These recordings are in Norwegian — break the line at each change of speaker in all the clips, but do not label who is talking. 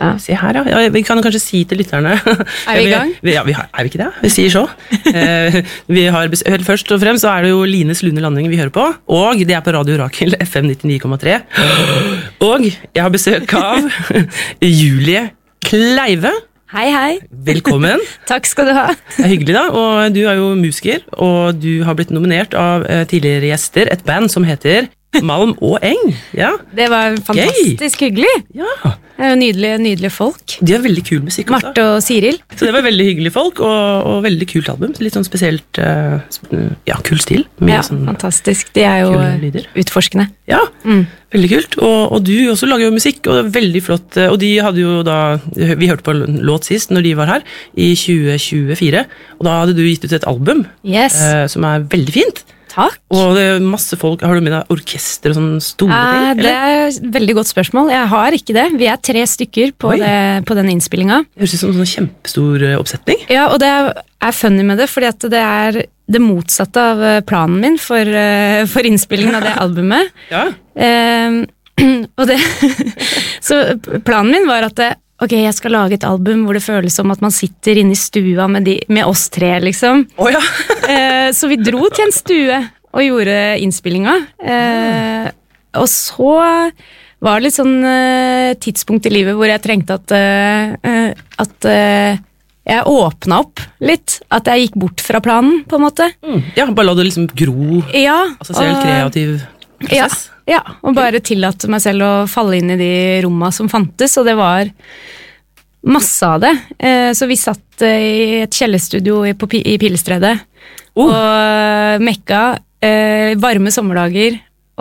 Se her, ja. Vi kan kanskje si til lytterne.
Vi i gang?
Ja, er vi ikke det? Vi sier så. Vi har først og fremst så det jo Lines Lune Landing vi hører på, og det på Radio Rakel FM 99,3. Og jeg har besøk av Julie Kleive.
Hei.
Velkommen.
Takk skal du ha.
Det hyggelig da, og du jo musiker, og du har blitt nominert av tidligere gjester, et band som heter Malm og Eng. Ja.
Det var fantastisk hyggelig.
Ja.
Nydelige folk.
De har veldig kul musikk også.
Marte og Cyril.
Så det var veldig hyggelige folk, og veldig kult album. Litt sånn spesielt, kul stil.
Ja,
sånn
fantastisk. De jo utforskende.
Ja, veldig kult. Og du også lager jo musikk, og det veldig flott. Og de hadde jo da, vi hørte på låt sist når de var her, i 2024. Og da hadde du gitt ut et album, som veldig fint.
Takk.
Og det masse folk, har du med deg orkester og sånne store ting?
Det et veldig godt spørsmål. Jeg har ikke det. Vi 3 stykker på den innspillingen.
Det høres ut som en sånn kjempestor oppsetning.
Ja, og det funny med det, fordi at det det motsatte av planen min for innspillingen av det albumet.
Ja.
Og så planen min var at ok, jeg skal lage et album hvor det føles som at man sitter inne i stua med oss 3, liksom.
Ja.
Så vi dro til en stue og gjorde innspillingen. Og så var det litt sånn tidspunkt i livet hvor jeg trengte at jeg åpnet opp litt. At jeg gikk bort fra planen, på en måte.
Ja, bare la det liksom gro.
Ja.
Altså selv kreativ prosess.
Ja, og bare tillate meg selv å falle inn i de rommene som fantes, og det var masse av det. Så vi satt i et kjellerstudio i Pilestredet, og mekka varme sommerdager,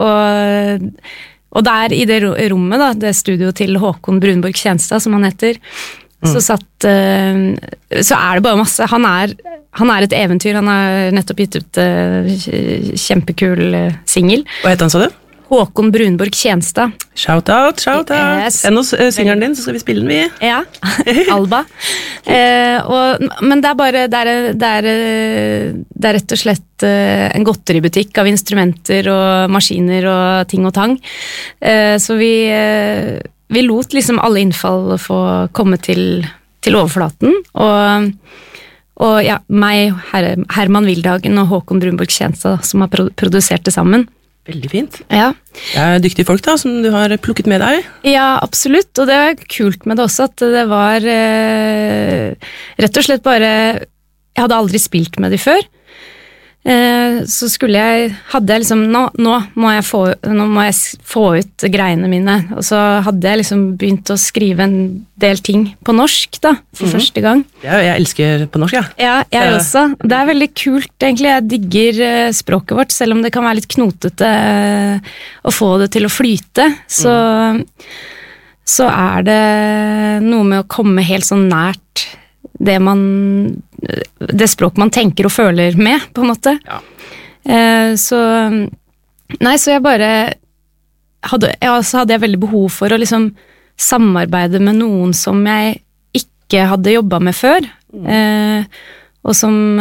og der i det rommet, da, det studio til Håkon Brunborg Tjenstad, som han heter, så det bare masse. Han et eventyr, han har nettopp gitt ut kjempekul single.
Hva heter han, sa du?
Håkon Brunborg Tjenstad.
Shout out.
Yes.
Send oss singeren din, så skal vi spille den, vi.
Ja, Alba. Men det bare, det rett og slett en godteributikk av instrumenter og maskiner og ting og tang. Så vi lot liksom alle innfall få komme til overflaten, og ja, meg, Herman Wildhagen og Håkon Brunborg Tjenstad, som har produsert det sammen.
Veldig fint.
Ja.
Det dyktige folk da, som du har plukket med deg.
Ja, absolutt, og det kult med det også, at det var rett og slett bare, jeg hadde aldri spilt med de før, så hadde jeg liksom, nå må jeg få ut greiene mine, og så hadde jeg liksom begynt å skrive en del ting på norsk da, for første gang.
Ja, jeg elsker på norsk, ja.
Ja, jeg også. Det veldig kult, egentlig. Jeg digger språket vårt, selv om det kan være litt knotete å få det til å flyte, så det noe med å komme helt sånn nært det språk man tenker og føler med, på en måte.
Ja.
Så jeg bare hadde jeg veldig behov for å liksom samarbeide med noen som jeg ikke hadde jobbet med før, og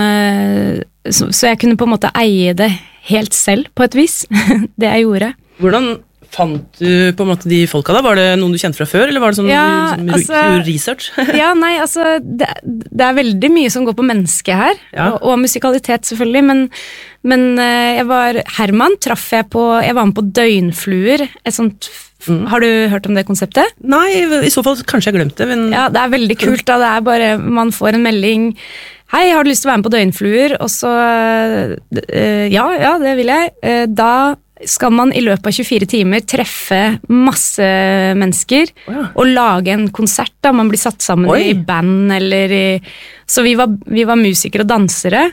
så jeg kunne på en måte eie det helt selv, på et vis, det jeg gjorde.
Hvordan fant du på en måte de folka da? Var det noen du kjente fra før, eller var det sånn du gjorde research?
Ja, nei, altså, det veldig mye som går på mennesket her, og musikalitet selvfølgelig, men Herman traff jeg var med på Døgnfluer, et sånt, har du hørt om det konseptet?
Nei, i så fall kanskje jeg glemte. Men... Ja,
det veldig kult da, det bare, man får en melding, hei, har du lyst til å være med på Døgnfluer? Og så, ja, det vil jeg. Da skal man i løpet av 24 timer treffe masse mennesker og lage en konsert da, man blir satt sammen i band så vi var musikere og dansere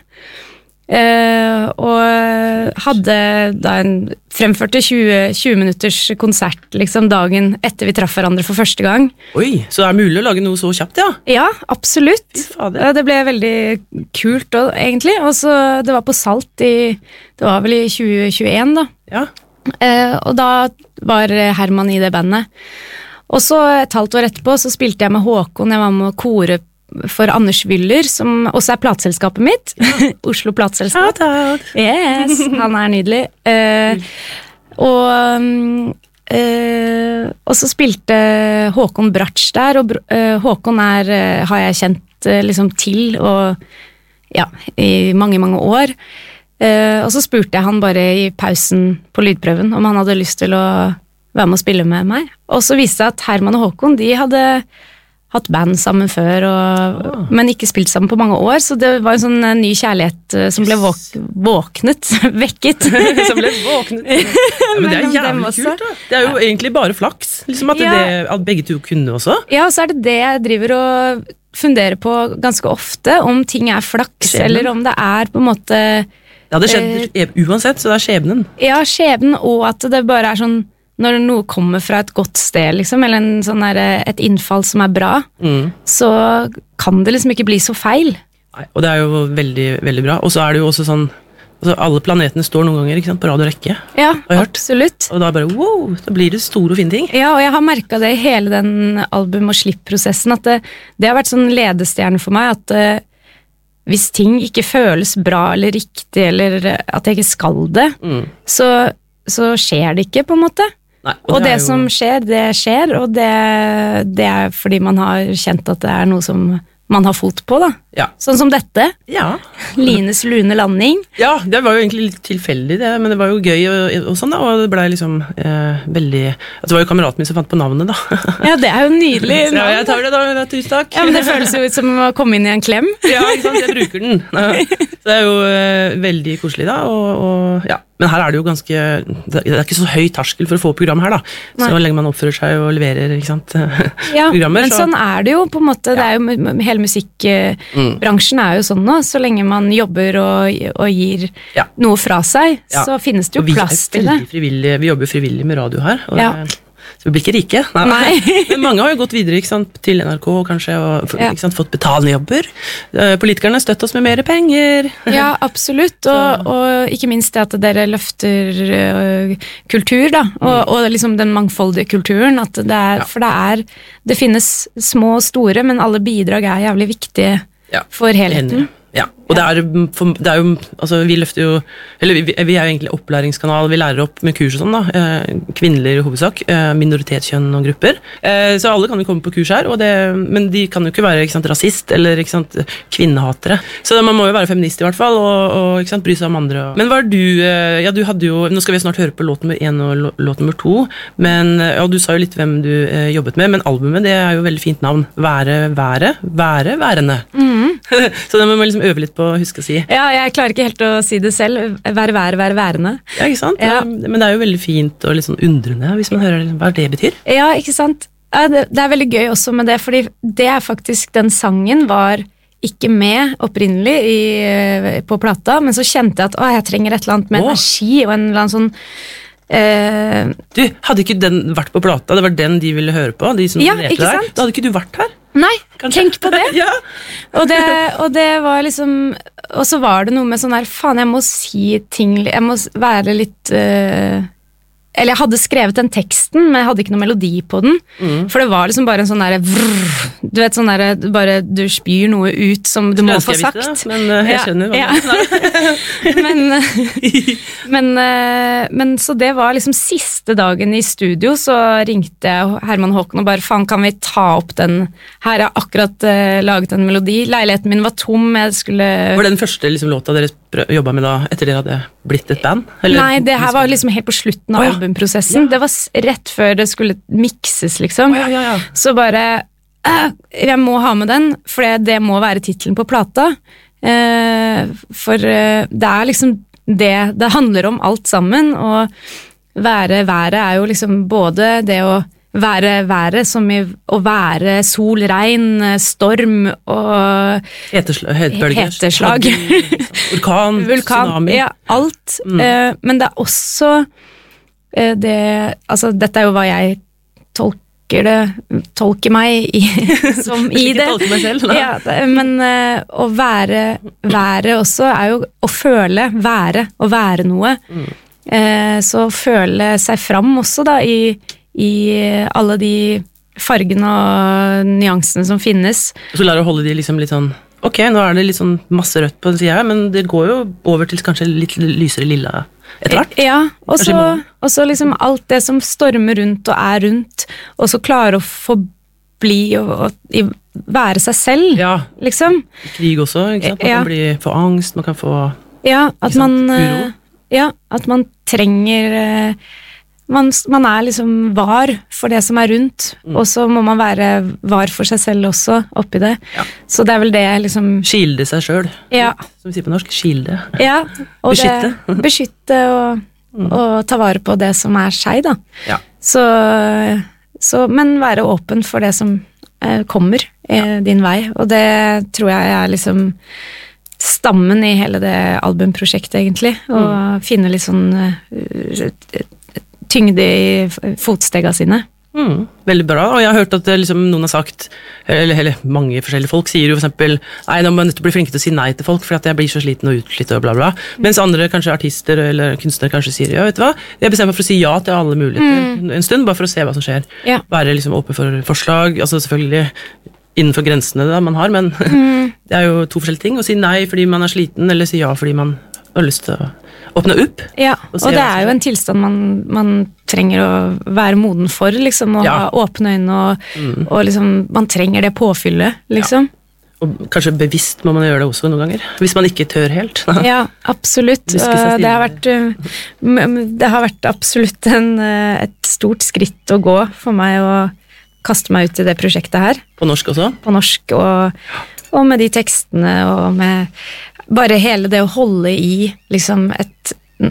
og hadde da fremførte 20 minutters konsert liksom dagen etter vi traff hverandre for første gang.
Oi, så det mulig å lage noe så kjapt, ja?
Ja, absolutt. Det ble veldig kult egentlig, og så det var på Salt det var vel i 2021 da.
Ja.
Og da var Herman i det bandet. Og så et halvt år etterpå så spilte jeg med Håkon, jeg var med å kore for Anders Wyller, som også plateselskapet mitt. Oslo plateselskap.
Shout out!
Yes, han nydelig. Og og så spilte Håkon Bratsj der, og Håkon har jeg kjent liksom til, og ja, i mange, mange år. Og så spurte jeg han bare i pausen på lydprøven om han hadde lyst til å være med å spille med meg. Og så viste det at Herman og Håkon, de hadde hatt band sammen før, men ikke spilt sammen på mange år, så det var en sånn ny kjærlighet som ble våknet, vekket.
Som ble våknet. Ja, men det jævlig kult da. Det jo egentlig bare flaks, liksom at, at begge to kunne også.
Ja, og så det jeg driver og funderer på ganske ofte, om ting flaks, eller om det på en måte...
Ja, det skjedde uansett, så det skjebnen.
Ja, skjebnen, og at det bare sånn når noe kommer fra et godt sted, liksom, eller sånn et innfall som bra, så kan det liksom ikke bli så feil.
Nei, og det jo veldig, veldig bra. Og så det jo også sånn, altså alle planetene står noen ganger, ikke sant, på rad og rekke.
Ja, absolutt.
Og da bare, wow, da blir det store og fine ting.
Ja, og jeg har merket det i hele den album- og slipp-prosessen, at det har vært sånn ledestjerne for meg, at hvis ting ikke føles bra eller riktig, eller at jeg ikke skal det, så skjer det ikke, på en måte.
Nei,
og det som skjer, det skjer, og det fordi man har kjent at det noe som man har fot på, da.
Ja.
Sånn som dette.
Ja.
Lines lune landing.
Ja, det var jo egentlig litt tilfeldig det, men det var jo gøy og sånn da, og det ble liksom veldig... Det var jo kameraten min som fant på navnet da.
Ja, det jo nydelig navn.
Ja, jeg tar det da, tusen takk.
Ja, men det føles jo ut som å komme inn i en klem.
Ja, ikke sant, jeg bruker den. Så det jo veldig koselig da, og ja. Men her det jo ganske, det ikke så høy terskel for å få program her da, så lenge man oppfører seg og leverer, ikke sant,
ja,
programmer.
Men sånn det jo på en måte, det jo hele musikkbransjen jo sånn nå, så lenge man jobber og gir noe fra seg, så finnes det jo plass til det.
Vi jobber frivillig med radio her, og så vi blir ikke rike. Nei. Men mange har jo gått videre, ikke sant, til NRK kanskje, og ikke sant, fått betalende jobber. Politikerne støtter oss med mer penger. Ja,
absolutt, og ikke minst det at dere løfter kultur da, og liksom den mangfoldige kulturen, at for det finnes små og store, men alle bidrag jævlig viktige for helheten.
Ja, og det jo, altså vi løfter jo, eller vi jo egentlig opplæringskanal, vi lærer opp med kurs og sånn da, kvinnelige i hovedsak, minoritetskjønn og grupper, så alle kan jo komme på kurs her, men de kan jo ikke være, ikke sant, rasist, eller ikke sant, kvinnehatere, så man må jo være feminist i hvert fall, og ikke sant, bry seg om andre. Men var du, ja du hadde jo, nå skal vi snart høre på låt nummer 1 og låt nummer 2, men ja, du sa jo litt hvem du jobbet med, men albumet, det jo veldig fint navn, værende. Så det må man liksom øve litt på å huske å si.
Ja, jeg klarer ikke helt å si det selv. Være værende.
Ja, ikke sant? Ja. Men det jo veldig fint og litt sånn undrende hvis man hører hva det betyr.
Ja, ikke sant? Det veldig gøy også med det, fordi det faktisk, den sangen var ikke med opprinnelig på plata, men så kjente jeg at jeg trenger et eller annet med energi og en eller annen sånn
Du, hadde ikke den vært på plata? Det var den de ville høre på, de som ikke sant? Da hadde ikke du vært her?
Nei, kanskje. Tenk på det.
Ja.
Og det var liksom, og så var det noe med sånn her, faen, jeg må si ting, jeg må være litt, eller jeg hadde skrevet den teksten, men jeg hadde ikke noe melodi på den, for det var liksom bare en sånn der, du vet sånn der, bare du spyr noe ut som du må få sagt.
Det, men jeg skjønner hva
men så det var liksom siste dagen i studio, så ringte jeg Herman Håkon og bare, faen, kan vi ta opp den? Her har akkurat laget en melodi, leiligheten min var tom, jeg skulle...
Var det den første liksom, låta dere jobbet med da, etter dere hadde blitt et band? Eller?
Nei, det her var liksom helt på slutten av albumprosessen. Det var rett før det skulle mikses, liksom. Så bare, jeg må ha med den, for det må være titlen på plata. For det liksom det handler om alt sammen, og været jo liksom både det å være været, som i å være sol, regn, storm og heteslag.
Orkan, tsunami.
Ja, alt. Men det også altså dette jo hva jeg tolker meg som i det.
Tolker meg selv, da.
Ja, men å være også jo å føle, å være noe. Så føle seg fram også da i alle de fargene og nyansene som finnes.
Så lærer du å holde de liksom litt sånn Ok, nå er det litt sånn masse rødt på den siden her, men det går jo over til kanskje litt lysere lilla etter hvert.
Ja, og så liksom alt det som stormer rundt og er rundt, og så klare å forbli og være seg selv, liksom.
Krig også, ikke sant? Man kan få angst, man kan få uro.
Ja, at man trenger... Man er liksom var for det som er rundt, og så må man være var for seg selv også, oppi det. Ja. Så det er vel det liksom...
Skilde seg selv, som vi sier på norsk, skilde.
Ja, og
beskytte.
Beskytte og ta vare på det som er seg, da.
Ja.
Men være åpen for det som kommer din vei, og det tror jeg er liksom stammen i hele det albumprosjektet, egentlig. Og finne litt sånn... tyngde i fotstega sine.
Veldig bra, og jeg har hørt at liksom, noen har sagt, eller mange forskjellige folk sier jo for eksempel, nei, nå må jeg nødt til å bli flinke til å si nei til folk, for at jeg blir så sliten og utslitt og bla bla, mens andre, kanskje artister eller kunstnere kanskje sier, ja, vet du hva, jeg bestemmer meg for å si ja til alle muligheter en stund, bare for å se hva som skjer. Ja. Være liksom åpen for forslag, altså selvfølgelig innenfor grensene da man har, men det er jo to forskjellige ting, å si nei fordi man er sliten, eller si ja fordi man har lyst til å åpne opp. Ja, og det er jo en tilstand man trenger å være moden for, liksom, og ha åpne øyne, og liksom, man trenger det påfyllet, liksom. Ja. Og kanskje bevisst må man gjøre det også noen ganger, hvis man ikke tør helt.
Ja, absolutt. Det har vært absolutt et stort skritt å gå for meg å kaste meg ut i det prosjektet her. På
norsk også?
På norsk, og med de tekstene, og med bare hele det å holde i liksom et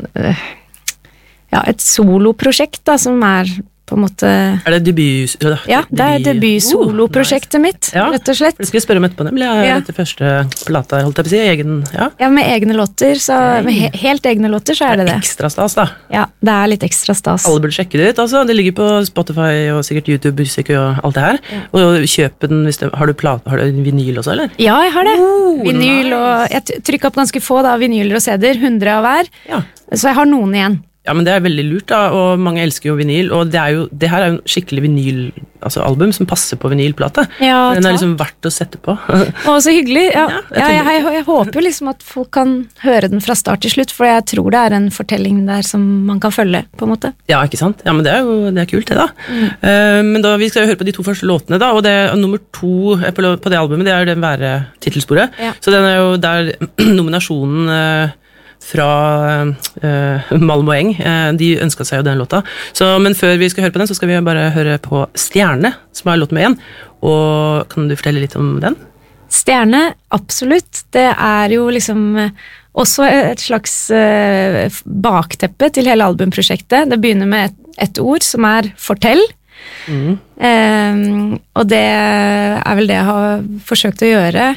soloprosjekt da, som er på en måte...
Er det debut...
Ja, det er debut-soloprojektet mitt, rett og slett.
Det skal jeg spørre om etterpå, nemlig. Dette første plata, holdt jeg på å si, egen...
Ja, med egne låter, med helt egne låter, så er det det.
Ekstra stas, da.
Ja, det er litt ekstra stas.
Alle burde sjekke det ut, altså. Det ligger på Spotify og sikkert YouTube, Music og alt det her. Ja. Og kjøpe den, har du vinyl også, eller?
Ja, jeg har det. Vinyl, og jeg trykker opp ganske få da, vinyler og CD-er, 100 av hver. Ja. Så jeg har noen igjen.
Ja, men det er veldig lurt da, og mange elsker jo vinyl, og det her er jo en skikkelig vinyl, altså album som passer på vinylplate. Ja, den er liksom verdt å sette på.
Å, så hyggelig. Jeg håper jo liksom at folk kan høre den fra start til slutt, for jeg tror det er en fortelling der som man kan følge, på en måte.
Ja, ikke sant? Ja, men det er kult det da. Men da, vi skal jo høre på de to første låtene da, og nummer 2 på det albumet, det er den være titelsporet. Ja. Så den er jo der nominasjonen... fra Malm og Eng, de ønsket seg jo den låta, men før vi skal høre på den, så skal vi bare høre på Stjerne, som er låt med 1, og kan du fortelle litt om den?
Stjerne, absolutt, det er jo liksom også et slags bakteppe til hele albumprosjektet. Det begynner med et ord som er fortell, og det er vel det jeg har forsøkt å gjøre.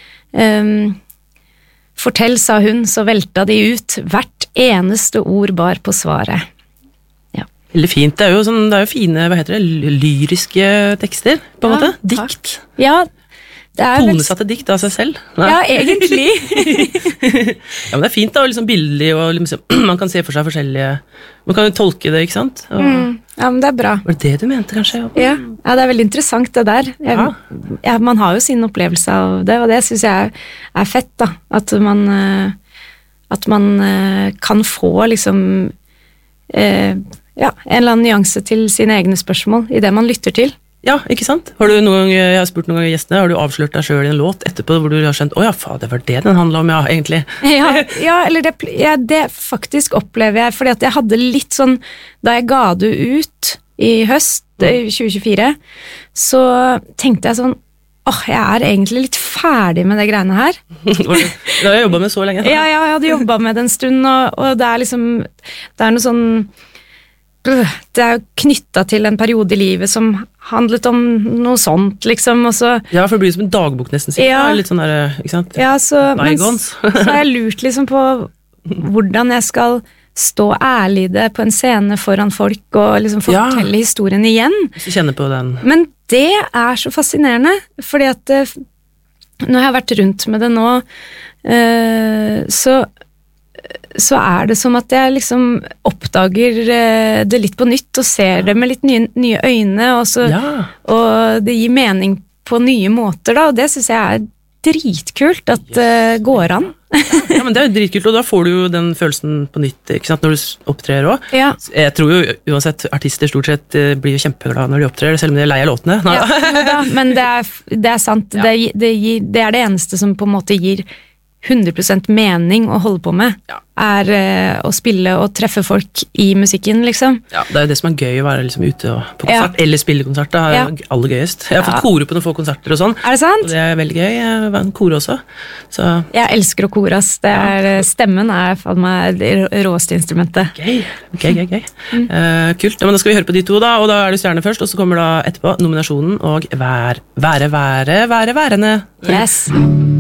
Fortell, sa hun, så velta de ut. Hvert eneste ord bar på svaret. Ja.
Veldig fint. Det er jo fine, hva heter det, lyriske tekster, på en måte. Dikt.
Takk. Ja, det er
tonesatte dikt av seg selv.
Nei. Ja, egentlig.
Ja, men det er fint da, og liksom billig, og liksom, man kan se for seg forskjellige, man kan jo tolke det, ikke sant? Og,
ja, men det er bra.
Var det det du mente, kanskje?
Ja, det er veldig interessant det der. Man har jo sin opplevelse av det, og det synes jeg er fett da, at man kan få liksom en eller annen nyanse til sine egne spørsmål i det man lytter til.
Ja, ikke sant? Jeg har spurt noen ganger gjestene, har du avslørt deg selv i en låt etterpå, hvor du har skjønt, det var det den handlet om, egentlig.
Eller det faktisk opplever jeg, fordi at jeg hadde litt sånn, da jeg ga det ut i høst, i 2024, så tenkte jeg sånn, jeg er egentlig litt ferdig med det greiene her.
Du har jobbet med så lenge.
Ja, jeg hadde jobbet med det en stund, og det er liksom, det er noe sånn, det er jo knyttet til en periode i livet som handlet om noe sånt, liksom, og så... Ja,
for det blir som en dagbok nesten, litt sånn der, ikke sant?
Ja, så har jeg lurt liksom på hvordan jeg skal stå ærlig i det på en scene foran folk, og liksom fortelle historien igjen.
Så kjenner på den.
Men det er så fascinerende, fordi at når jeg har vært rundt med det nå, så er det som at jeg liksom oppdager det litt på nytt, og ser det med litt nye øyne, og det gir mening på nye måter da, og det synes jeg er dritkult at det går an.
Ja, men det er jo dritkult, og da får du jo den følelsen på nytt, ikke sant, når du opptrer også.
Ja.
Jeg tror jo uansett, artister stort sett blir jo kjempeglade når de opptrer, selv om de er lei av låtene.
Ja, men det er sant,
Ja.
det er det eneste som på en måte gir 100% mening å holde på med,
Ja.
er å spille og treffe folk i musikken, liksom.
Ja, det er jo det som er gøy å være liksom ute på konsert, eller spille konsert, det er jo aller gøyest. Jeg har fått kore på noen få konserter og sånn,
Er det sant?
og det er veldig gøy, jeg var en kore også. Så
Jeg elsker å kore, ass. Stemmen er faen meg det råeste instrumentet.
gøy. Kult, ja, men da skal vi høre på de to da, og da er det stjerne først, og så kommer da etterpå nominasjonen og værende.
Yes!